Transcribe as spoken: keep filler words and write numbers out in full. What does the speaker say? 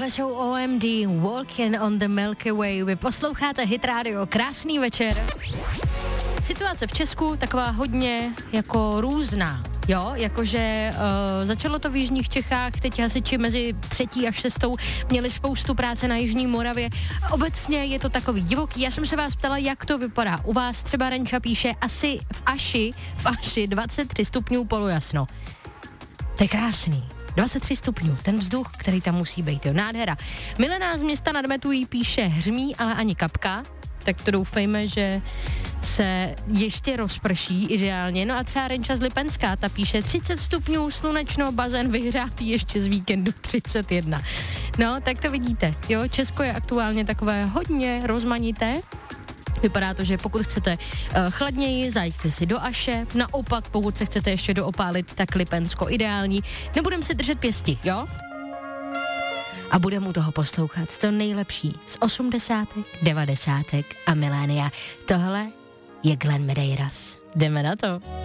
Tohle jsou O M D, Walking on the Milky Way. Vy posloucháte Hit Radio, krásný večer. Situace v Česku taková hodně jako různá, jo, jakože uh, začalo to v jižních Čechách, teď hasiči mezi třetí a šestou měli spoustu práce na jižní Moravě. Obecně je to takový divoký. Já jsem se vás ptala, jak to vypadá. U vás třeba Renča píše asi v Aši, v Aši dvacet tři stupňů polojasno. To je krásný. dvacet tři stupňů, ten vzduch, který tam musí být, jo, nádhera. Milena z města nad Metují píše hřmí, ale ani kapka, tak to doufejme, že se ještě rozprší ideálně. No a třeba Renča z Lipenská, ta píše třicet stupňů, slunečno, bazén vyhřátý ještě z víkendu třicet jedna. No, tak to vidíte, jo, Česko je aktuálně takové hodně rozmanité. Vypadá to, že pokud chcete uh, chladněji, zajďte si do Aše, naopak pokud se chcete ještě doopálit, tak Lipensko ideální. Nebudem si držet pěsti, jo? A budeme u toho poslouchat to nejlepší z osmdesátek, devadesátek a milénia. Tohle je Glenn Medeiros. Jdeme na to.